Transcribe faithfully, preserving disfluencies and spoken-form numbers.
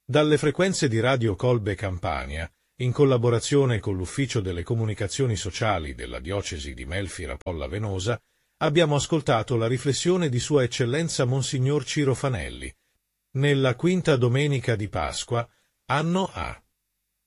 Dalle frequenze di Radio Colbe Campania, in collaborazione con l'Ufficio delle Comunicazioni Sociali della Diocesi di Melfi Rapolla Venosa, abbiamo ascoltato la riflessione di Sua Eccellenza Monsignor Ciro Fanelli, nella quinta domenica di Pasqua, anno A.